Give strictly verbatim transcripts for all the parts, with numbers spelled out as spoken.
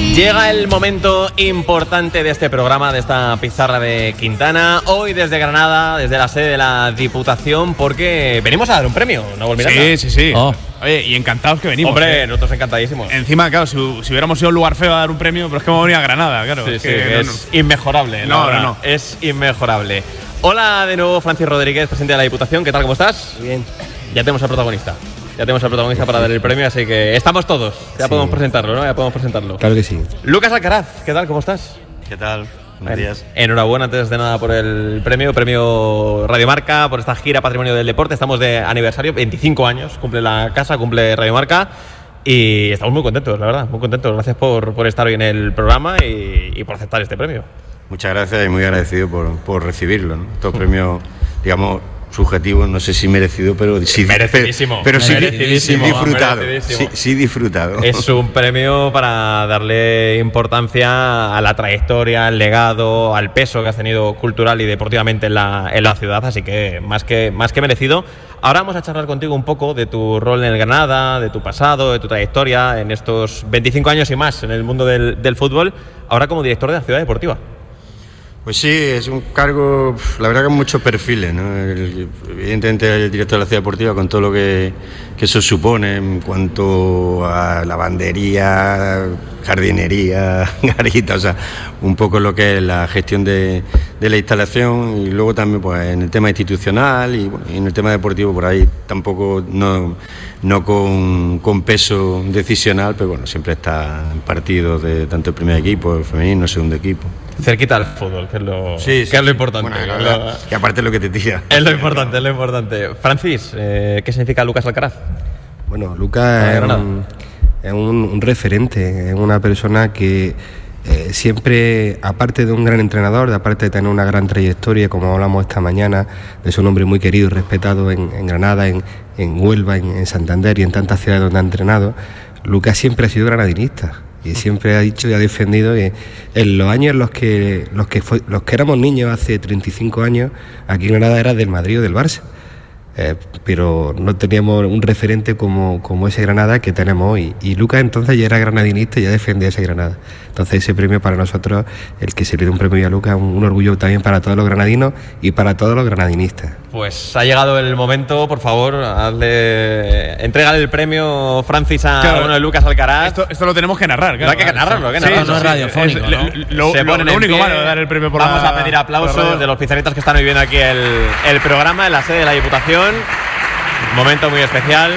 Llega el momento importante de este programa, de esta pizarra de Quintana. Hoy desde Granada, desde la sede de la Diputación, porque venimos a dar un premio, ¿no, Miranda? Sí, sí, sí. Oh. Oye, y encantados que venimos. Hombre, ¿eh? nosotros encantadísimos. Encima, claro, si, si hubiéramos ido a un lugar feo a dar un premio, pero es que hemos venido a Granada, claro. Sí, es sí, que que no, es no. inmejorable. No, no, no, no, es inmejorable. Hola de nuevo, Francis Rodríguez, presidente de la Diputación. ¿Qué tal, cómo estás? Muy bien. Ya tenemos al protagonista. Ya tenemos al protagonista para dar el premio, así que estamos todos. Ya Sí. podemos presentarlo, ¿no? Ya podemos presentarlo. Claro que sí. Lucas Alcaraz, ¿qué tal? ¿Cómo estás? ¿Qué tal? Buenos días. Enhorabuena antes de nada por el premio, premio Radio Marca, por esta gira Patrimonio del Deporte. Estamos de aniversario, veinticinco años, cumple la casa, cumple Radio Marca y estamos muy contentos, la verdad, muy contentos. Gracias por, por estar hoy en el programa y, y por aceptar este premio. Muchas gracias y muy agradecido por, por recibirlo, ¿no? Estos premios, digamos, subjetivos, no sé si merecido, pero sí Merecidísimo. Pero sí, Merecidísimo, sí disfrutado. merecidísimo. Sí, sí disfrutado. Es un premio para darle importancia a la trayectoria, al legado, al peso que has tenido cultural y deportivamente en la, en la ciudad, así que más que más que merecido. Ahora vamos a charlar contigo un poco de tu rol en el Granada, de tu pasado, de tu trayectoria en estos veinticinco años y más en el mundo del, del fútbol, ahora como director de la Ciudad Deportiva. Pues sí, es un cargo, la verdad que con muchos perfiles, ¿no? El, evidentemente el director de la Ciudad Deportiva con todo lo que, que eso supone en cuanto a lavandería, jardinería, garita, o sea, un poco lo que es la gestión de, de la instalación y luego también pues en el tema institucional y, bueno, y en el tema deportivo por ahí tampoco no, no con, con peso decisional, pero bueno, siempre está en partidos de tanto el primer equipo, el femenino, el segundo equipo. Cerquita al fútbol, que es lo, Sí, que sí, es lo sí. importante. Bueno, que la es verdad, lo- que aparte es lo que te tira. Es lo importante, es lo importante. Francis, eh, ¿qué significa Lucas Alcaraz? Bueno, Lucas es, un, es un, un referente, es una persona que eh, siempre, aparte de un gran entrenador, aparte de tener una gran trayectoria, como hablamos esta mañana, de ser un hombre muy querido y respetado en, en Granada, en, en Huelva, en, en Santander y en tantas ciudades donde ha entrenado, Lucas siempre ha sido granadinista. Y siempre ha dicho y ha defendido que en los años en los que los que fue, los que éramos niños hace treinta y cinco años, aquí en Granada era del Madrid o del Barça. Eh, pero no teníamos un referente como, como ese Granada que tenemos hoy. Y Lucas entonces ya era granadinista y ya defendía ese Granada. Entonces ese premio para nosotros, el que se le dé un premio a Lucas, un, un orgullo también para todos los granadinos y para todos los granadinistas. Pues ha llegado el momento, por favor, hazle, entrégale el premio, Francis, a Claro. bueno, de Lucas Alcaraz. Esto, esto lo tenemos que narrar, claro. Hay que narrarlo, hay que Sí, narrarlo. no es radiofónico, Es- ¿no? Lo, Se lo- ponen lo en único pie. malo de dar el premio por Vamos la- a pedir por la aplausos radio. de los pizarritas que están viviendo aquí el, el programa en la sede de la Diputación. Momento muy especial.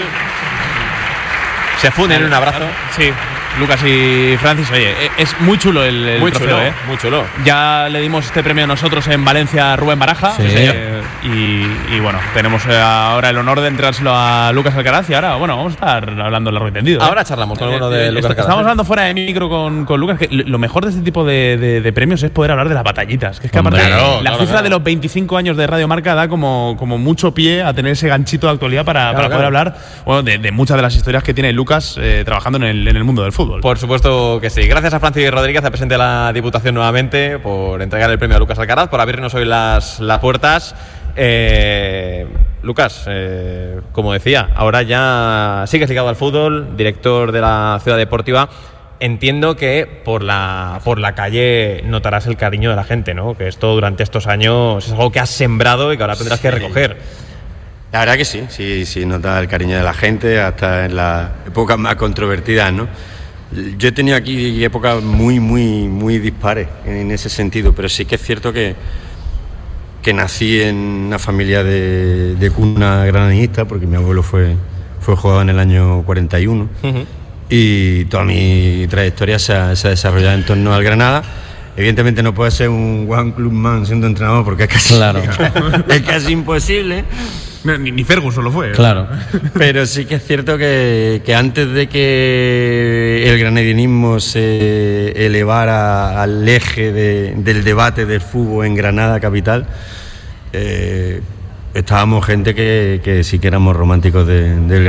Se funden en un abrazo. Sí, Lucas y Francis, oye, es muy chulo el, el Muy trofeo, chulo, ¿eh? muy chulo. Ya le dimos este premio nosotros en Valencia a Rubén Baraja. Sí, señor. eh, y, y bueno, tenemos eh, ahora el honor de entregárselo a Lucas Alcaraz y ahora, bueno, vamos a estar hablando largo y tendido. ¿eh? Ahora charlamos con uno de Eh, Lucas est- Alcaraz. Estamos hablando fuera de micro con, con Lucas, que lo mejor de este tipo de, de- de premios es poder hablar de las batallitas. Que es que Hombre, aparte, claro, la claro, cifra claro. de los veinticinco años de Radio Marca da como, como mucho pie a tener ese ganchito de actualidad para, Claro, para poder claro. hablar bueno, de, de muchas de las historias que tiene Lucas eh, trabajando en el, en el mundo del fútbol. Por supuesto que sí. Gracias a Francis Rodríguez, al presidente de la Diputación nuevamente, por entregar el premio a Lucas Alcaraz, por abrirnos hoy las, las puertas. Eh, Lucas, eh, como decía, ahora ya sigues ligado al fútbol, director de la Ciudad Deportiva. Entiendo que por la, por la calle notarás el cariño de la gente, ¿no? Que esto durante estos años es algo que has sembrado y que ahora tendrás que Sí. recoger. La verdad que sí, sí, sí, nota el cariño de la gente, hasta en las épocas más controvertidas, ¿no? Yo he tenido aquí épocas muy, muy, muy dispares en ese sentido, pero sí que es cierto que, que nací en una familia de, de cuna granadinista, porque mi abuelo fue, fue jugador en el año cuarenta y uno, Uh-huh. y toda mi trayectoria se ha, se ha desarrollado en torno al Granada. Evidentemente no puede ser un one club man siendo entrenador porque es casi, Claro. es casi imposible. Ni, ni Ferguson lo fue. Claro. Pero sí que es cierto que, que antes de que el granadinismo se elevara al eje de, del debate del fútbol en Granada capital, eh, estábamos gente que, que sí que éramos románticos de, del